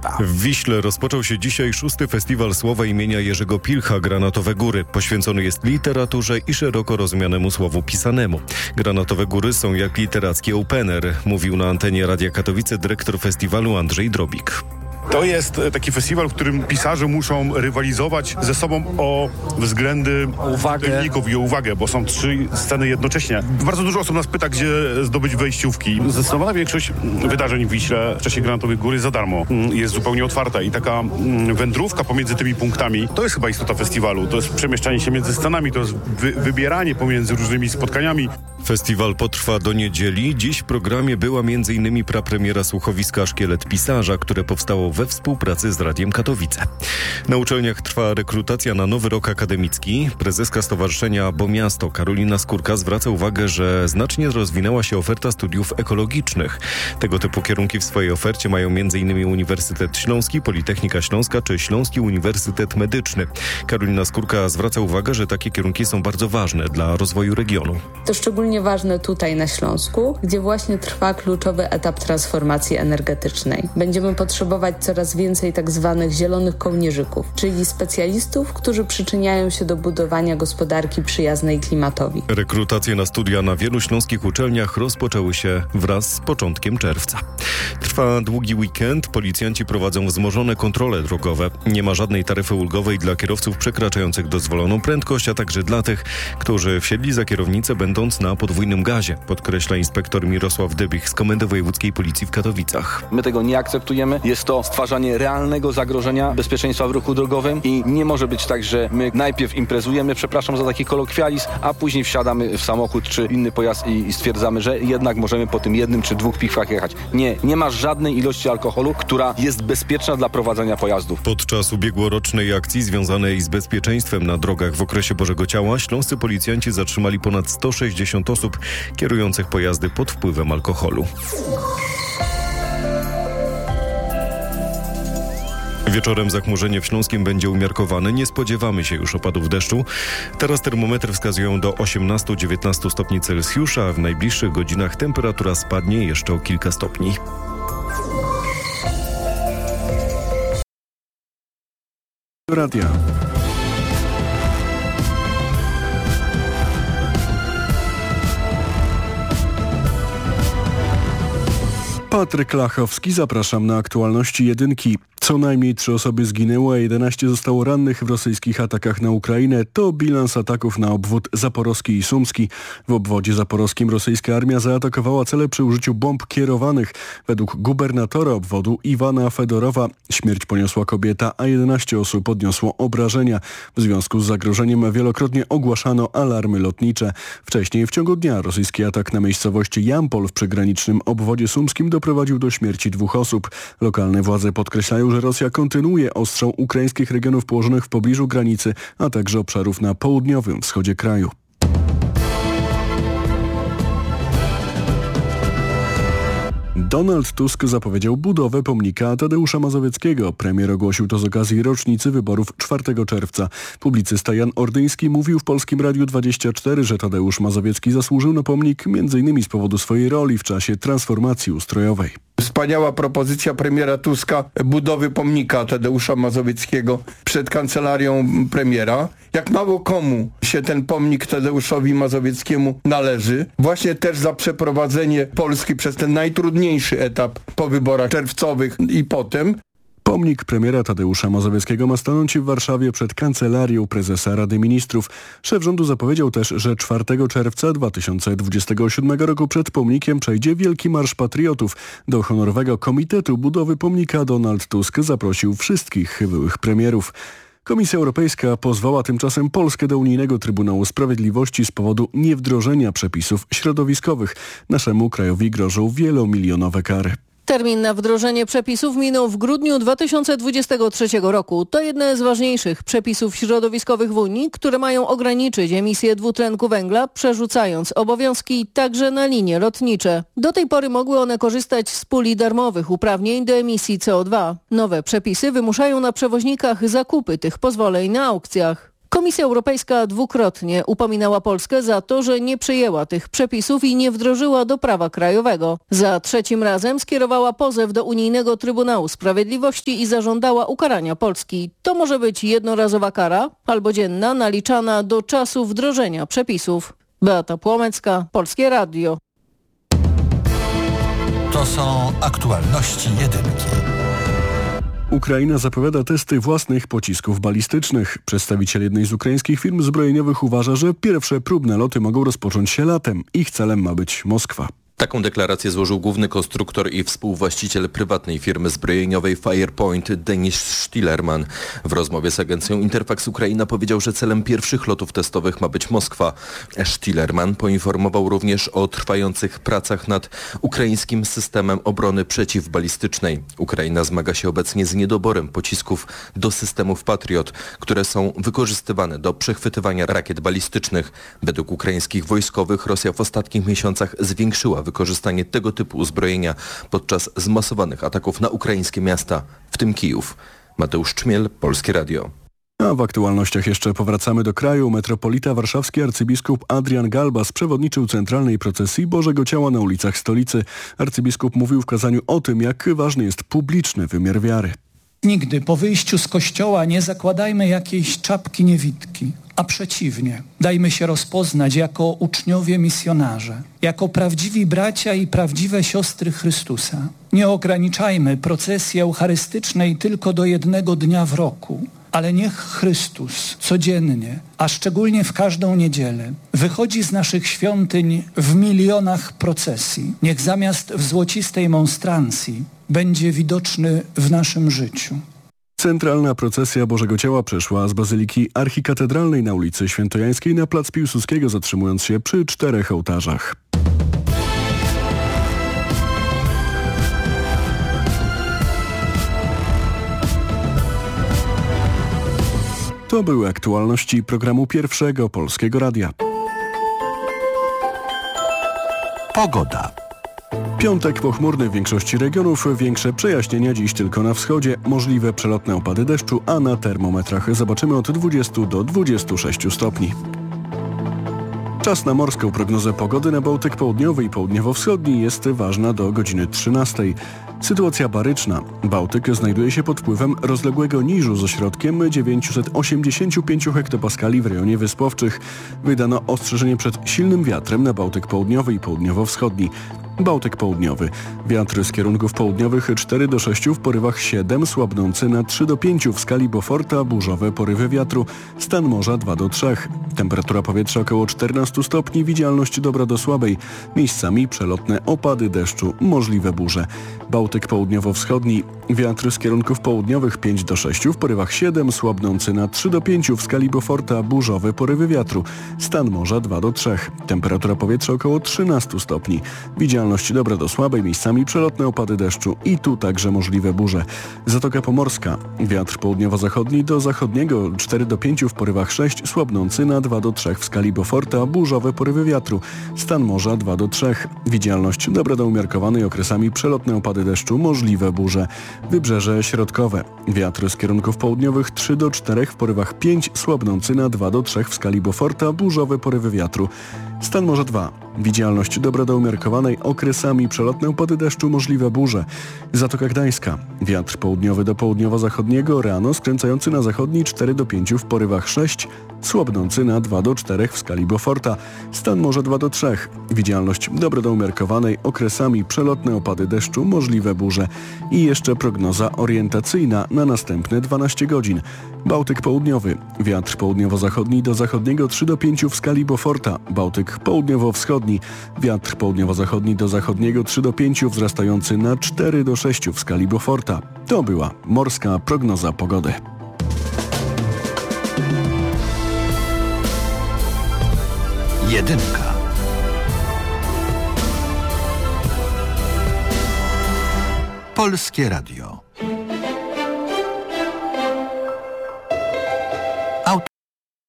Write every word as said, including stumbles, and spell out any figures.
świata. W Wiśle rozpoczął się dzisiaj szósty festiwal słowa imienia Jerzego Pilcha Granatowe Góry. Poświęcony jest literaturze i szeroko rozumianemu słowu pisanemu. Granatowe Góry są jak literacki opener, mówił na antenie Radia Katowice dyrektor festiwalu Andrzej Drobik. To jest taki festiwal, w którym pisarze muszą rywalizować ze sobą o względy czytelników i o uwagę, bo są trzy sceny jednocześnie. Bardzo dużo osób nas pyta, gdzie zdobyć wejściówki. Zdecydowana większość wydarzeń w Wiśle w czasie Granatowych Gór jest za darmo. Jest zupełnie otwarta i taka wędrówka pomiędzy tymi punktami, to jest chyba istota festiwalu. To jest przemieszczanie się między scenami, to jest wy- wybieranie pomiędzy różnymi spotkaniami. Festiwal potrwa do niedzieli. Dziś w programie była między innymi prapremiera słuchowiska Szkielet Pisarza, które powstało we współpracy z Radiem Katowice. Na uczelniach trwa rekrutacja na nowy rok akademicki. Prezeska Stowarzyszenia Bo Miasto Karolina Skórka zwraca uwagę, że znacznie rozwinęła się oferta studiów ekologicznych. Tego typu kierunki w swojej ofercie mają między innymi Uniwersytet Śląski, Politechnika Śląska czy Śląski Uniwersytet Medyczny. Karolina Skórka zwraca uwagę, że takie kierunki są bardzo ważne dla rozwoju regionu. To szczególnie ważne tutaj na Śląsku, gdzie właśnie trwa kluczowy etap transformacji energetycznej. Będziemy potrzebować coraz więcej tak zwanych zielonych kołnierzyków, czyli specjalistów, którzy przyczyniają się do budowania gospodarki przyjaznej klimatowi. Rekrutacje na studia na wielu śląskich uczelniach rozpoczęły się wraz z początkiem czerwca. Trwa długi weekend. Policjanci prowadzą wzmożone kontrole drogowe. Nie ma żadnej taryfy ulgowej dla kierowców przekraczających dozwoloną prędkość, a także dla tych, którzy wsiedli za kierownicę będąc na podwójnym gazie, podkreśla inspektor Mirosław Dybich z Komendy Wojewódzkiej Policji w Katowicach. My tego nie akceptujemy. Jest to stwarzanie realnego zagrożenia bezpieczeństwa w ruchu drogowym i nie może być tak, że my najpierw imprezujemy, przepraszam za taki kolokwializm, a później wsiadamy w samochód czy inny pojazd i, i stwierdzamy, że jednak możemy po tym jednym czy dwóch piwach jechać. Nie, nie ma żadnej ilości alkoholu, która jest bezpieczna dla prowadzenia pojazdów. Podczas ubiegłorocznej akcji związanej z bezpieczeństwem na drogach w okresie Bożego Ciała śląscy policjanci zatrzymali ponad sto sześćdziesiąt osób kierujących pojazdy pod wpływem alkoholu. Wieczorem zachmurzenie w Śląskiem będzie umiarkowane. Nie spodziewamy się już opadów deszczu. Teraz termometry wskazują do osiemnaście do dziewiętnastu stopni Celsjusza, a w najbliższych godzinach temperatura spadnie jeszcze o kilka stopni. Radia. Patryk Lachowski, zapraszam na aktualności jedynki. Co najmniej trzy osoby zginęły, a jedenaście zostało rannych w rosyjskich atakach na Ukrainę. To bilans ataków na obwód zaporowski i sumski. W obwodzie zaporowskim rosyjska armia zaatakowała cele przy użyciu bomb kierowanych. Według gubernatora obwodu Iwana Fedorowa śmierć poniosła kobieta, a jedenaście osób odniosło obrażenia. W związku z zagrożeniem wielokrotnie ogłaszano alarmy lotnicze. Wcześniej w ciągu dnia rosyjski atak na miejscowości Jampol w przygranicznym obwodzie sumskim doprowadził do śmierci dwóch osób. Lokalne władze podkreślają, że Rosja kontynuuje ostrzał ukraińskich regionów położonych w pobliżu granicy, a także obszarów na południowym wschodzie kraju. Donald Tusk zapowiedział budowę pomnika Tadeusza Mazowieckiego. Premier ogłosił to z okazji rocznicy wyborów czwartego czerwca. Publicysta Jan Ordyński mówił w Polskim Radiu dwadzieścia cztery, że Tadeusz Mazowiecki zasłużył na pomnik m.in. z powodu swojej roli w czasie transformacji ustrojowej. Wspaniała propozycja premiera Tuska budowy pomnika Tadeusza Mazowieckiego przed kancelarią premiera. Jak mało komu się ten pomnik Tadeuszowi Mazowieckiemu należy. Właśnie też za przeprowadzenie Polski przez ten najtrudniejszy etap po wyborach czerwcowych i potem. Pomnik premiera Tadeusza Mazowieckiego ma stanąć w Warszawie przed kancelarią prezesa Rady Ministrów. Szef rządu zapowiedział też, że czwartego czerwca dwa tysiące dwudziestego siódmego roku przed pomnikiem przejdzie Wielki Marsz Patriotów. Do honorowego komitetu budowy pomnika Donald Tusk zaprosił wszystkich byłych premierów. Komisja Europejska pozwała tymczasem Polskę do Unijnego Trybunału Sprawiedliwości z powodu niewdrożenia przepisów środowiskowych. Naszemu krajowi grożą wielomilionowe kary. Termin na wdrożenie przepisów minął w grudniu dwa tysiące dwudziestego trzeciego roku. To jedne z ważniejszych przepisów środowiskowych w Unii, które mają ograniczyć emisję dwutlenku węgla, przerzucając obowiązki także na linie lotnicze. Do tej pory mogły one korzystać z puli darmowych uprawnień do emisji C O dwa. Nowe przepisy wymuszają na przewoźnikach zakupy tych pozwoleń na aukcjach. Komisja Europejska dwukrotnie upominała Polskę za to, że nie przyjęła tych przepisów i nie wdrożyła do prawa krajowego. Za trzecim razem skierowała pozew do Unijnego Trybunału Sprawiedliwości i zażądała ukarania Polski. To może być jednorazowa kara albo dzienna, naliczana do czasu wdrożenia przepisów. Beata Płomecka, Polskie Radio. To są aktualności jedynki. Ukraina zapowiada testy własnych pocisków balistycznych. Przedstawiciel jednej z ukraińskich firm zbrojeniowych uważa, że pierwsze próbne loty mogą rozpocząć się latem. Ich celem ma być Moskwa. Taką deklarację złożył główny konstruktor i współwłaściciel prywatnej firmy zbrojeniowej Firepoint Denis Stillerman. W rozmowie z agencją Interfax Ukraina powiedział, że celem pierwszych lotów testowych ma być Moskwa. Stillerman poinformował również o trwających pracach nad ukraińskim systemem obrony przeciwbalistycznej. Ukraina zmaga się obecnie z niedoborem pocisków do systemów Patriot, które są wykorzystywane do przechwytywania rakiet balistycznych. Według ukraińskich wojskowych Rosja w ostatnich miesiącach zwiększyła wykorzystanie tego typu uzbrojenia podczas zmasowanych ataków na ukraińskie miasta, w tym Kijów. Mateusz Czmiel, Polskie Radio. A w aktualnościach jeszcze powracamy do kraju. Metropolita warszawski arcybiskup Adrian Galbas przewodniczył centralnej procesji Bożego Ciała na ulicach stolicy. Arcybiskup mówił w kazaniu o tym, jak ważny jest publiczny wymiar wiary. Nigdy po wyjściu z kościoła nie zakładajmy jakiejś czapki niewidki, a przeciwnie, dajmy się rozpoznać jako uczniowie misjonarze, jako prawdziwi bracia i prawdziwe siostry Chrystusa. Nie ograniczajmy procesji eucharystycznej tylko do jednego dnia w roku, ale niech Chrystus codziennie, a szczególnie w każdą niedzielę, wychodzi z naszych świątyń w milionach procesji. Niech zamiast w złocistej monstrancji będzie widoczny w naszym życiu. Centralna procesja Bożego Ciała przeszła z Bazyliki Archikatedralnej na ulicy Świętojańskiej na plac Piłsudskiego, zatrzymując się przy czterech ołtarzach. To były aktualności programu Pierwszego Polskiego Radia. Pogoda. Piątek pochmurny w większości regionów, większe przejaśnienia dziś tylko na wschodzie, możliwe przelotne opady deszczu, a na termometrach zobaczymy od dwudziestu do dwudziestu sześciu stopni. Czas na morską prognozę pogody na Bałtyk Południowy i Południowo-Wschodni jest ważna do godziny trzynastej. Sytuacja baryczna. Bałtyk znajduje się pod wpływem rozległego niżu z ośrodkiem dziewięćset osiemdziesiąt pięć hektopaskali w rejonie Wyspowczych. Wydano ostrzeżenie przed silnym wiatrem na Bałtyk Południowy i Południowo-Wschodni. Bałtyk Południowy. Wiatr z kierunków południowych cztery do sześciu, w porywach siedem, słabnący na trzy do pięciu w skali Beauforta, burzowe porywy wiatru, stan morza dwa do trzech. Temperatura powietrza około czternaście stopni, widzialność dobra do słabej. Miejscami przelotne opady deszczu, możliwe burze. Bałtyk Południowo-Wschodni. Wiatr z kierunków południowych pięć do sześciu, w porywach siedem, słabnący na trzy do pięciu w skali Beauforta, burzowe porywy wiatru, stan morza dwa do trzech. Temperatura powietrza około trzynaście stopni. Widzialność dobra do słabej, miejscami przelotne opady deszczu i tu także możliwe burze. Zatoka Pomorska. Wiatr południowo-zachodni do zachodniego cztery do pięciu, w porywach sześć, słabnący na dwa do trzech w skali Beauforta, burzowe porywy wiatru, stan morza dwa do trzech. Widzialność dobra do umiarkowanej, okresami przelotne opady deszczu, możliwe burze. Wybrzeże środkowe. Wiatr z kierunków południowych trzy do czterech, w porywach pięć, słabnący na dwa do trzech w skali Beauforta, burzowe porywy wiatru. Stan morza dwa. Widzialność dobra do umiarkowanej, okresami przelotne opady deszczu, możliwe burze. Zatoka Gdańska. Wiatr południowy do południowo-zachodniego, rano skręcający na zachodni cztery do pięciu, w porywach sześć, słabnący na dwa do czterech w skali Beauforta. Stan morza dwa do trzech. Widzialność dobra do umiarkowanej, okresami przelotne opady deszczu, możliwe burze. I jeszcze prognoza orientacyjna na następne dwanaście godzin. Bałtyk południowy. Wiatr południowo-zachodni do zachodniego trzy do pięciu w skali Beauforta. Bałtyk południowo-wschodni. Wiatr południowo-zachodni do zachodniego trzy do pięciu, wzrastający na cztery do sześciu w skali Beauforta. To była morska prognoza pogody. Jedynka. Polskie Radio.